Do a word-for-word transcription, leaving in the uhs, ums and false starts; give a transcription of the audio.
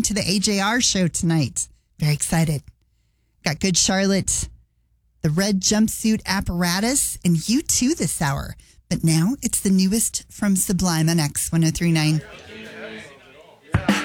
going to the A J R show tonight. Very excited. Got Good Charlotte, the Red Jumpsuit Apparatus, and U two this hour. But now it's the newest from Sublime on X one oh three point nine.